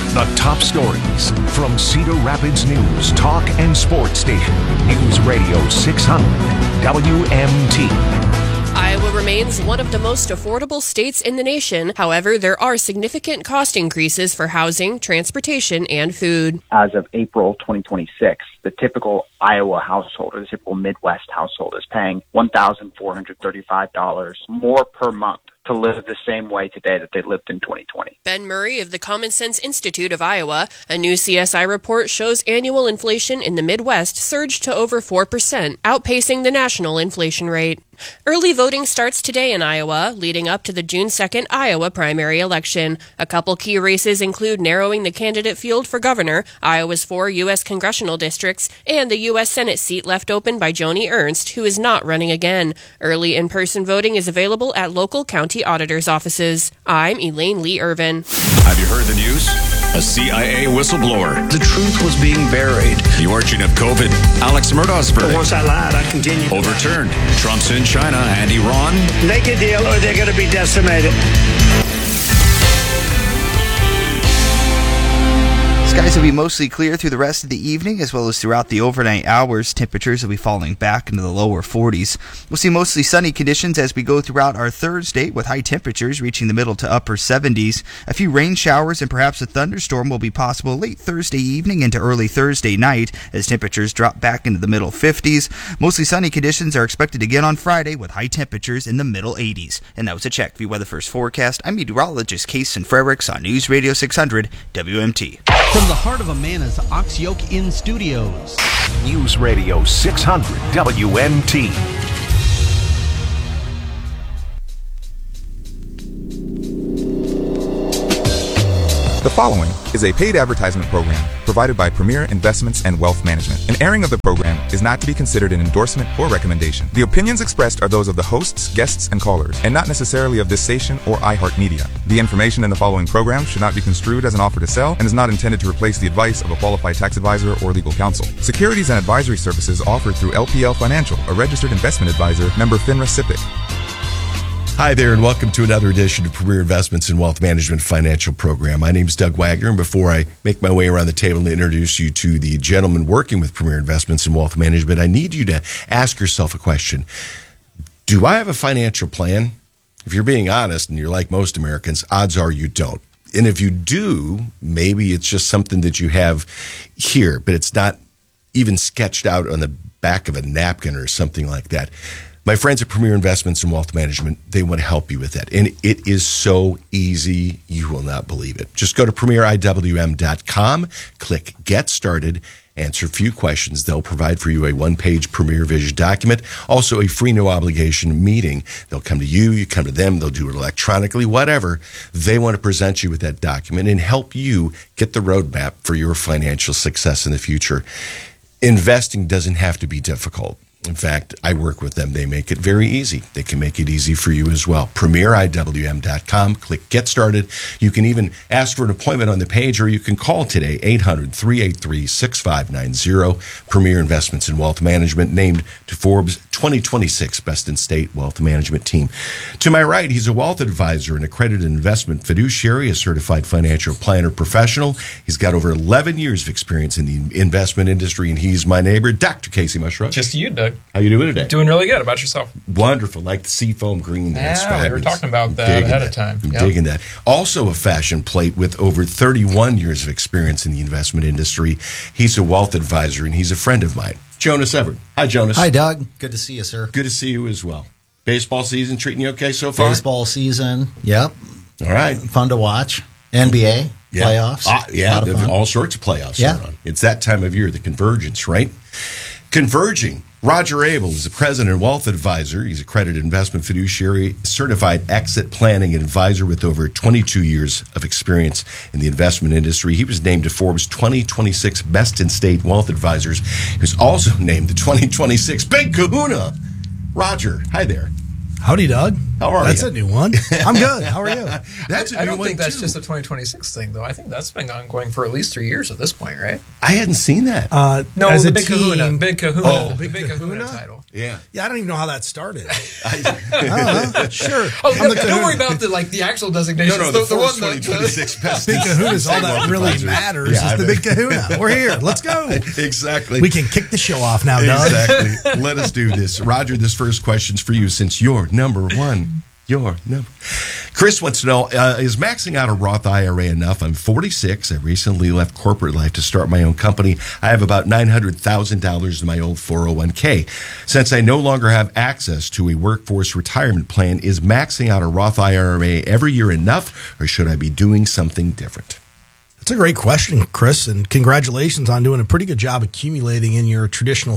The top stories from Cedar Rapids News, Talk and Sports Station. News Radio 600, WMT. Iowa remains one of the most affordable states in the nation. However, there are significant cost increases for housing, transportation, and food. As of April 2026, the typical Iowa household or the typical Midwest household is paying $1,435 more per month to live the same way today that they lived in 2020. Ben Murray of the Common Sense Institute of Iowa, a new CSI report shows annual inflation in the Midwest surged to over 4%, outpacing the national inflation rate. Early voting starts today in Iowa, leading up to the June 2nd Iowa primary election. A couple key races include narrowing the candidate field for governor, Iowa's 4 U.S. congressional districts, and the U.S. Senate seat left open by Joni Ernst, who is not running again. Early in-person voting is available at local county auditor's offices. I'm Elaine Lee Irvin. Have you heard the news? A CIA whistleblower. The truth was being buried. The origin of COVID. Alex Murdaugh's verdict. Once I lied, I continued. Overturned. Trump's in China and Iran. Make a deal or they're going to be decimated. Skies will be mostly clear through the rest of the evening, as well as throughout the overnight hours. Temperatures will be falling back into the lower 40s. We'll see mostly sunny conditions as we go throughout our Thursday, with high temperatures reaching the middle to upper 70s. A few rain showers and perhaps a thunderstorm will be possible late Thursday evening into early Thursday night, as temperatures drop back into the middle 50s. Mostly sunny conditions are expected again on Friday, with high temperatures in the middle 80s. And that was a Check View Weather First forecast. I'm meteorologist Kason Frericks on News Radio 600 WMT. From the heart of Amana's Ox Yoke Inn Studios. News Radio 600 WMT. The following is a paid advertisement program provided by Premier Investments and Wealth Management. An airing of the program is not to be considered an endorsement or recommendation. The opinions expressed are those of the hosts, guests, and callers, and not necessarily of this station or iHeartMedia. The information in the following program should not be construed as an offer to sell and is not intended to replace the advice of a qualified tax advisor or legal counsel. Securities and advisory services offered through LPL Financial, a registered investment advisor, member FINRA SIPC. Hi there, and welcome to another edition of Premier Investments and Wealth Management Financial Program. My name is Doug Wagner, and before I make my way around the table to introduce you to the gentleman working with Premier Investments and Wealth Management, I need you to ask yourself a question. Do I have a financial plan? If you're being honest, and you're like most Americans, odds are you don't. And if you do, maybe it's just something that you have here, but it's not even sketched out on the back of a napkin or something like that. My friends at Premier Investments and Wealth Management, they want to help you with that. And it is so easy, you will not believe it. Just go to premieriwm.com, click Get Started, answer a few questions. They'll provide for you a one-page Premier Vision document, also a free no-obligation meeting. They'll come to you, you come to them, they'll do it electronically, whatever. They want to present you with that document and help you get the roadmap for your financial success in the future. Investing doesn't have to be difficult. In fact, I work with them. They make it very easy. They can make it easy for you as well. PremierIWM.com. Click Get Started. You can even ask for an appointment on the page, or you can call today, 800-383-6590. Premier Investments and Wealth Management, named to Forbes 2026 Best in State Wealth Management Team. To my right, he's a wealth advisor, an accredited investment fiduciary, a certified financial planner professional. He's got over 11 years of experience in the investment industry, and he's my neighbor, Dr. Casey Mushrock. Just you, Doug. How you doing today? Doing really good. About yourself? Wonderful. Like the seafoam green. Yeah, we were talking about that ahead of time. I'm digging that. Also a fashion plate with over 31 years of experience in the investment industry. He's a wealth advisor, and he's a friend of mine. Jonas Everett. Hi, Jonas. Hi, Doug. Good to see you, sir. Good to see you as well. Baseball season treating you okay so far? Baseball season, yep. All right. Fun to watch. NBA, playoffs. Yeah, all sorts of playoffs going on. It's that time of year, the convergence, right? Converging. Roger Abel is the president and wealth advisor. He's accredited investment fiduciary, certified exit planning advisor with over 22 years of experience in the investment industry. He was named to Forbes 2026 Best in State Wealth Advisors. He was also named the 2026 Big Kahuna. Roger, hi there. Howdy, Doug. How are you? That's a new one. I'm good. How are you? That's a new I don't one, think that's too. just a 2026 thing, though. I think that's been ongoing for at least 3 years at this point, right? I hadn't seen that. No, as the a Big team, Kahuna. Big Kahuna. Oh, the Big Kahuna title. Yeah. Yeah, I don't even know how that started. I don't know. Sure. Oh, I'm the don't worry kahuna. about the actual designation. No, the Forbes 2026 best. Big Kahuna's all that really Advisors. matters Yeah, is the Big Kahuna. We're here. Let's go. Exactly. We can kick the show off now, Doug. Exactly. Let us do this. Roger, this first question's for you since you're number one. Chris wants to know, is maxing out a Roth IRA enough? I'm 46. I recently left corporate life to start my own company. I have about $900,000 in my old 401k. Since I no longer have access to a workforce retirement plan, is maxing out a Roth IRA every year enough, or should I be doing something different? That's a great question, Chris, and congratulations on doing a pretty good job accumulating in your traditional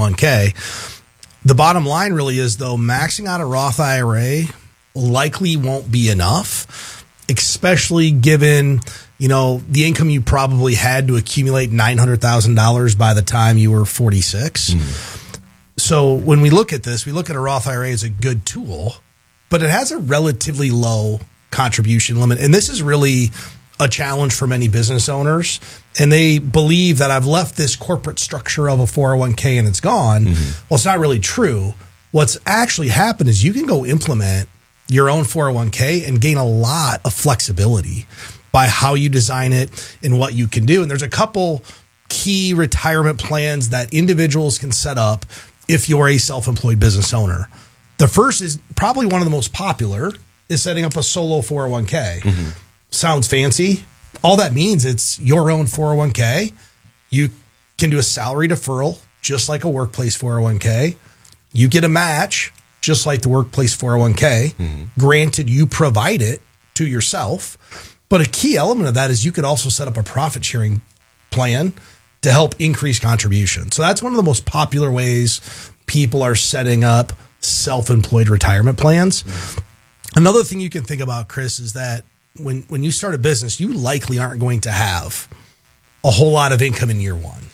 401k. The bottom line really is, though, maxing out a Roth IRA likely won't be enough, especially given, the income you probably had to accumulate $900,000 by the time you were 46. Mm-hmm. So when we look at this, we look at a Roth IRA as a good tool, but it has a relatively low contribution limit. And this is really a challenge for many business owners. And they believe that I've left this corporate structure of a 401k and it's gone. Mm-hmm. Well, it's not really true. What's actually happened is you can go implement your own 401k and gain a lot of flexibility by how you design it and what you can do. And there's a couple key retirement plans that individuals can set up if you're a self-employed business owner. The first is probably one of the most popular is setting up a solo 401k. Mm-hmm. Sounds fancy. All that means it's your own 401k. You can do a salary deferral just like a workplace 401k. You get a match just like the workplace 401k. Mm-hmm. Granted, you provide it to yourself. But a key element of that is you could also set up a profit sharing plan to help increase contribution. So that's one of the most popular ways people are setting up self-employed retirement plans. Mm-hmm. Another thing you can think about, Chris, is that when you start a business, you likely aren't going to have a whole lot of income in year one.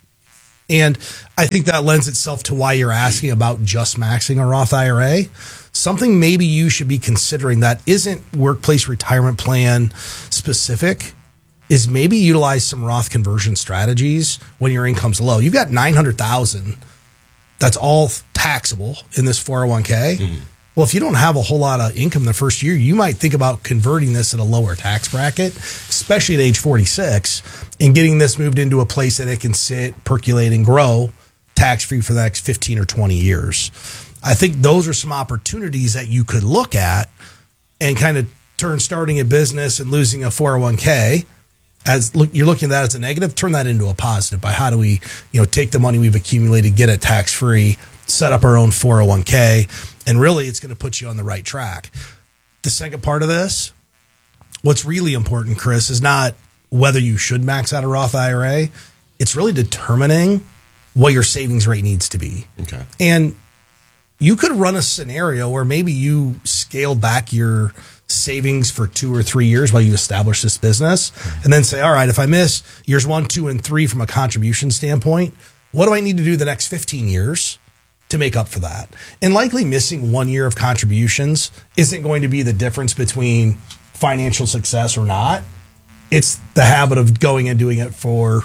And I think that lends itself to why you're asking about just maxing a Roth IRA. Something maybe you should be considering that isn't workplace retirement plan specific is maybe utilize some Roth conversion strategies when your income's low. You've got $900,000 that's all taxable in this 401k. Mm-hmm. Well, if you don't have a whole lot of income the first year, you might think about converting this at a lower tax bracket, especially at age 46, and getting this moved into a place that it can sit, percolate, and grow tax-free for the next 15 or 20 years. I think those are some opportunities that you could look at and kind of turn starting a business and losing a 401k as you're looking at that as a negative, turn that into a positive by how do we, take the money we've accumulated, get it tax-free, set up our own 401k, and really it's going to put you on the right track. The second part of this, what's really important, Chris, is not whether you should max out a Roth IRA. It's really determining what your savings rate needs to be. Okay. And you could run a scenario where maybe you scale back your savings for 2 or 3 years while you establish this business and then say, all right, if I miss years 1, 2, and 3 from a contribution standpoint, what do I need to do the next 15 years to make up for that? And likely missing 1 year of contributions isn't going to be the difference between financial success or not. It's the habit of going and doing it for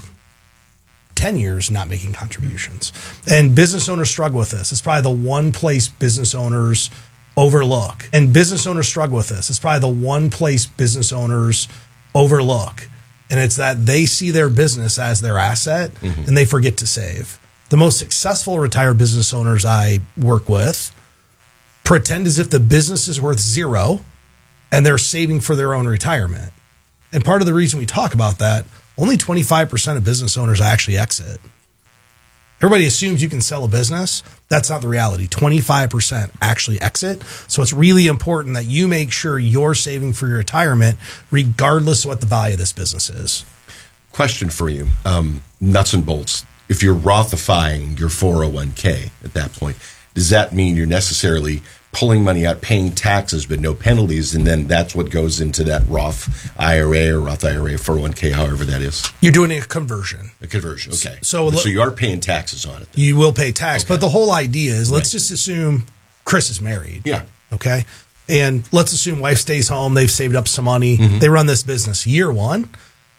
10 years, not making contributions. And business owners struggle with this. It's probably the one place business owners overlook. And business owners struggle with this. It's probably the one place business owners overlook. And it's that they see their business as their asset and they forget to save. The most successful retired business owners I work with pretend as if the business is worth zero and they're saving for their own retirement. And part of the reason we talk about that, only 25% of business owners actually exit. Everybody assumes you can sell a business. That's not the reality. 25% actually exit. So it's really important that you make sure you're saving for your retirement, regardless of what the value of this business is. Question for you, nuts and bolts. If you're Rothifying your 401k at that point, does that mean you're necessarily pulling money out, paying taxes, but no penalties, and then that's what goes into that Roth IRA or Roth IRA 401k, however that is? You're doing a conversion. A conversion, okay. So you are paying taxes on it. Then. You will pay tax, but the whole idea is let's just assume Chris is married. Yeah. Okay. And let's assume wife stays home. They've saved up some money. They run this business. Year one,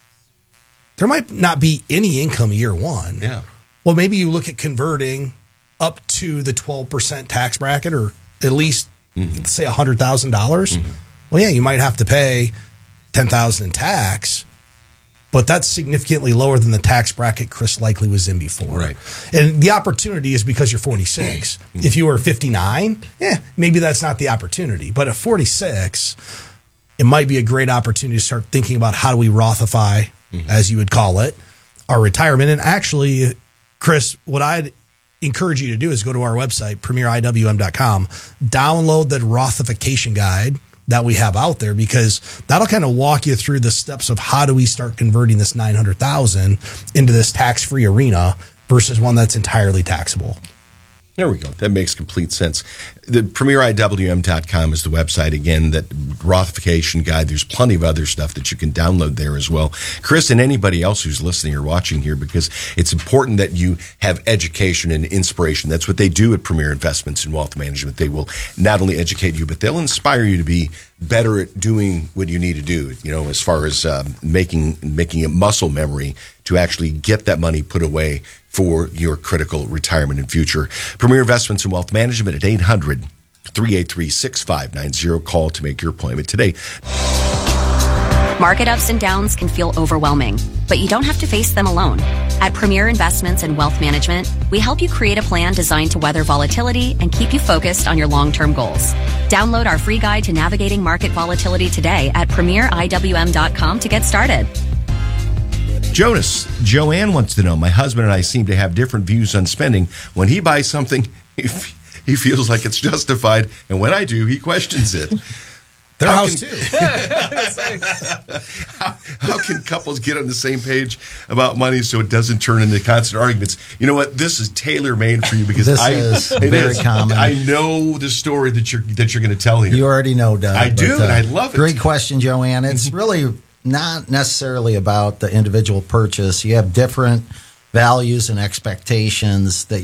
there might not be any income year one. Yeah. Well, maybe you look at converting up to the 12% tax bracket, or at least say $100,000. Well, yeah, you might have to pay $10,000 in tax, but that's significantly lower than the tax bracket Chris likely was in before. Right. And the opportunity is because you're 46. If you were 59, maybe that's not the opportunity. But at 46, it might be a great opportunity to start thinking about how do we Rothify, as you would call it, our retirement. And actually, Chris, what I'd encourage you to do is go to our website, premieriwm.com, download the Rothification guide that we have out there, because that'll kind of walk you through the steps of how do we start converting this $900,000 into this tax-free arena versus one that's entirely taxable. There we go. That makes complete sense. The premieriwm.com is the website. Again, that Rothification guide. There's plenty of other stuff that you can download there as well. Chris and anybody else who's listening or watching here, because it's important that you have education and inspiration. That's what they do at Premier Investments in Wealth Management. They will not only educate you, but they'll inspire you to be better at doing what you need to do, as far as making it muscle memory to actually get that money put away for your critical retirement and future. Premier Investments in Wealth Management at 800-383-6590. Call to make your appointment today. Market ups and downs can feel overwhelming, but you don't have to face them alone. At Premier Investments and Wealth Management, we help you create a plan designed to weather volatility and keep you focused on your long-term goals. Download our free guide to navigating market volatility today at premieriwm.com to get started. Joanne wants to know, my husband and I seem to have different views on spending. When he buys something, he feels like it's justified, and when I do, he questions it. Their house too. How can couples get on the same page about money so it doesn't turn into constant arguments? You know what? This is tailor-made for you, because this is very common. I know the story that you're going to tell here. You already know, Doug. I do, and I love it. Great question, Joanne. It's really not necessarily about the individual purchase. You have different values and expectations that